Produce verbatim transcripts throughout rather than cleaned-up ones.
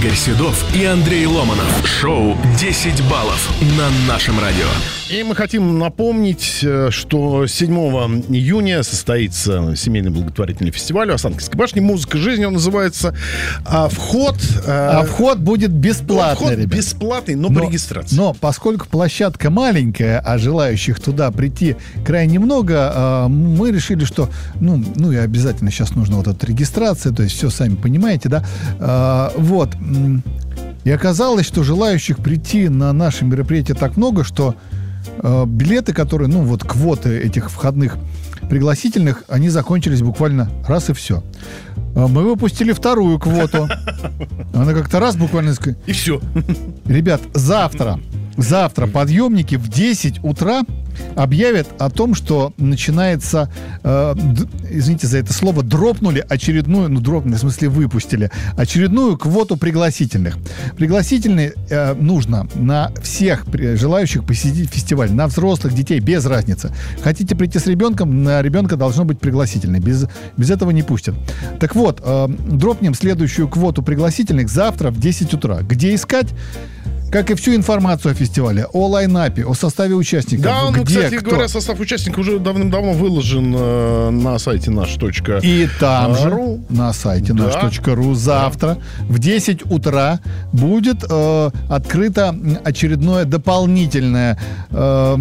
Игорь Седов и Андрей Ломанов. Шоу «десять баллов» на нашем радио. И мы хотим напомнить, что седьмого июня состоится семейный благотворительный фестиваль у Останкинской башни. «Музыка жизни» он называется. А вход... А вход будет бесплатный, вход ребят. бесплатный, но, но по регистрации. Но поскольку площадка маленькая, а желающих туда прийти крайне много, мы решили, что ну, ну и обязательно сейчас нужна вот эта регистрация, то есть все сами понимаете, да? Вот. И оказалось, что желающих прийти на наше мероприятие так много, что билеты, которые, ну вот квоты этих входных пригласительных, они закончились буквально раз и все. Мы выпустили вторую квоту. Она как-то раз буквально... И все. Ребят, завтра, завтра подъемники в десять утра объявят о том, что начинается, э, д, извините за это слово, дропнули очередную, ну дропнули, в смысле выпустили, очередную квоту пригласительных. Пригласительные э, нужно на всех желающих посетить фестиваль, на взрослых, детей, без разницы. Хотите прийти с ребенком, на ребенка должно быть пригласительное, без, без этого не пустят. Так вот, э, дропнем следующую квоту пригласительных завтра в десять утра. Где искать? Как и всю информацию о фестивале, о лайнапе, о составе участников. Да, ну, где, кстати кто. говоря, состав участников уже давным-давно выложен э, на сайте наш. И там же, на сайте да. наш точка ру, завтра да. в десять утра будет э, открыто очередное дополнительное... Э,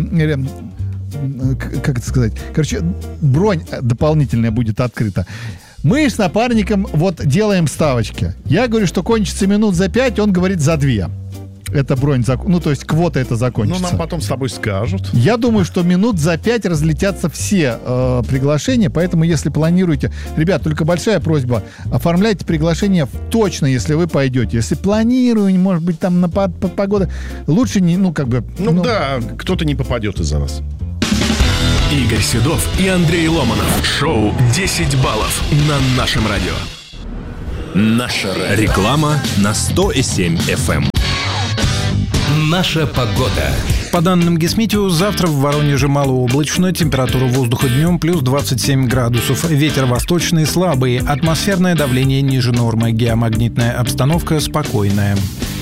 как это сказать? Короче, бронь дополнительная будет открыта. Мы с напарником вот делаем ставочки. Я говорю, что кончится минут за пять, он говорит за две. Это бронь, зак... ну то есть квота это закончится. Ну нам потом с тобой скажут. Я думаю, что минут за пять разлетятся все э, приглашения, поэтому если планируете... Ребят, только большая просьба, оформляйте приглашение точно, если вы пойдете. Если планируете, может быть, там на под, под погода, лучше не, ну как бы... Ну, ну да, кто-то не попадет из-за вас. Игорь Седов и Андрей Ломанов. Шоу «десять баллов» на нашем радио. Наша радио. Реклама на сто семь эф эм. Наша погода. По данным Гисметео, завтра в Воронеже малооблачно, температура воздуха днем плюс двадцать семь градусов, ветер восточный слабый, атмосферное давление ниже нормы, геомагнитная обстановка спокойная.